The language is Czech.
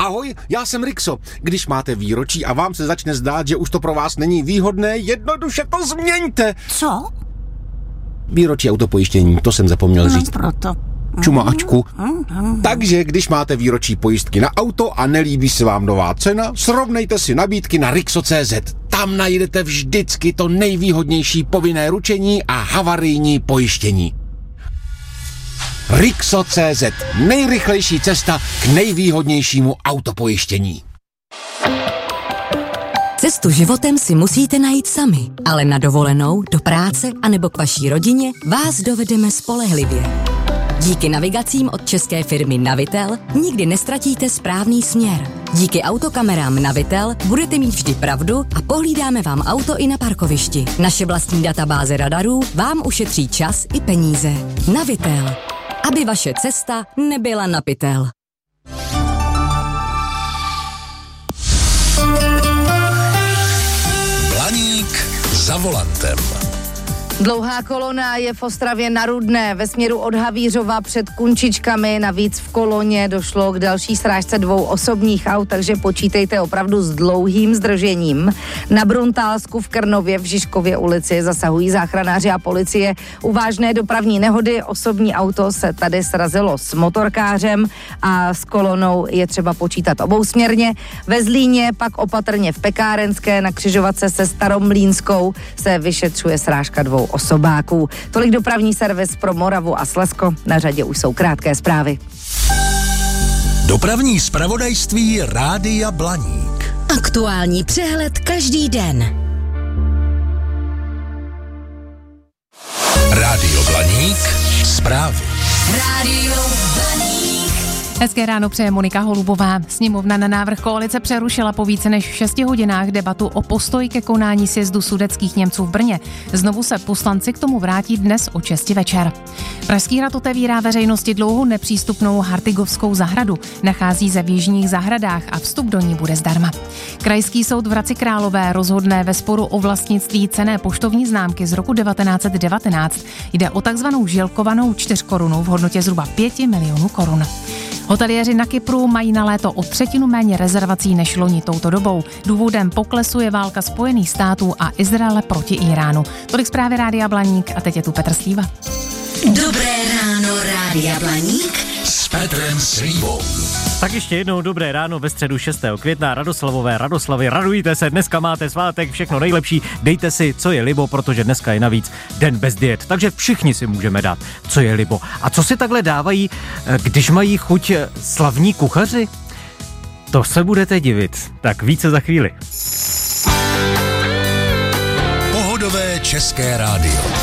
Ahoj, já jsem Rixo. Když máte výročí a vám se začne zdát, že už to pro vás není výhodné, jednoduše to změňte. Co? Výročí autopojištění, to jsem zapomněl říct. Proto. Čumáčku. Takže když máte výročí pojistky na auto a nelíbí se vám nová cena, srovnejte si nabídky na Rixo.cz. Tam najdete vždycky to nejvýhodnější povinné ručení a havarijní pojištění. Rixo.cz. Nejrychlejší cesta k nejvýhodnějšímu autopojištění. Cestu životem si musíte najít sami, ale na dovolenou, do práce anebo k vaší rodině vás dovedeme spolehlivě. Díky navigacím od české firmy Navitel nikdy nestratíte správný směr. Díky autokamerám Navitel budete mít vždy pravdu a pohlídáme vám auto i na parkovišti. Naše vlastní databáze radarů vám ušetří čas i peníze. Navitel. Aby vaše cesta nebyla na pytel. Blaník za volantem. Dlouhá kolona je v Ostravě na Rudné ve směru od Havířova před Kunčičkami. Navíc v koloně došlo k další srážce 2 osobních aut, takže počítejte opravdu s dlouhým zdržením. Na Bruntálsku v Krnově v Žižkově ulici zasahují záchranáři a policie. U vážné dopravní nehody osobní auto se tady srazilo s motorkářem a s kolonou je třeba počítat obousměrně. Ve Zlíně pak opatrně v Pekárenské na křižovatce se Staromlýnskou se vyšetřuje srážka 2 osobáků. Tolik dopravní servis pro Moravu a Slezsko. Na řadě už jsou krátké zprávy. Dopravní zpravodajství Rádia Blaník. Aktuální přehled každý den. Rádio Blaník. Zprávy. Rádio Blaník. Hezké ráno přeje Monika Holubová. Sněmovna na návrh koalice přerušila po více než 6 hodinách debatu o postoji ke konání sjezdu sudetských Němců v Brně. Znovu se poslanci k tomu vrátí dnes o 6 večer. Pražský hrad otevírá veřejnosti dlouho nepřístupnou Hartygovskou zahradu. Nachází se v jižních zahradách a vstup do ní bude zdarma. Krajský soud v Hradci Králové rozhodne ve sporu o vlastnictví cenné poštovní známky z roku 1919. Jde o takzvanou žilkovanou 4korunu v hodnotě zhruba 5 milionů korun. Hoteliéři na Kypru mají na léto o 1/3 méně rezervací než loni touto dobou. Důvodem poklesu je válka Spojených států a Izraele proti Iránu. Tolik zprávy Rádia Blaník a teď je tu Petr Slíva. Dobré ráno, Rádia Blaník. S Petrem Slívou. Tak ještě jednou dobré ráno ve středu 6. května. Radoslavy, radujte se, dneska máte svátek, všechno nejlepší, dejte si, co je libo, protože dneska je navíc den bez diet, takže všichni si můžeme dát, co je libo. A co si takhle dávají, když mají chuť slavní kuchaři? To se budete divit. Tak více za chvíli. Pohodové české rádio.